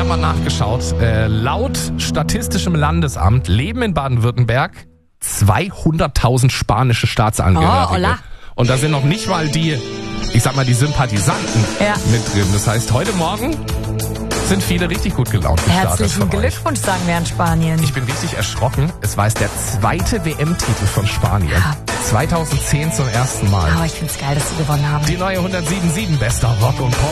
habe mal nachgeschaut. Laut Statistischem Landesamt leben in Baden-Württemberg 200.000 spanische Staatsangehörige. Oh, hola. Und da sind noch nicht mal die, ich sag mal, die Sympathisanten mit drin. Das heißt, heute Morgen sind viele richtig gut gelaunt. Herzlichen Glückwunsch, sagen wir an Spanien. Ich bin richtig erschrocken. Es war der zweite WM-Titel von Spanien. Ja. 2010 zum ersten Mal. Aber ich find's geil, dass sie gewonnen haben. Die neue 107.7 bester Rock und Pop.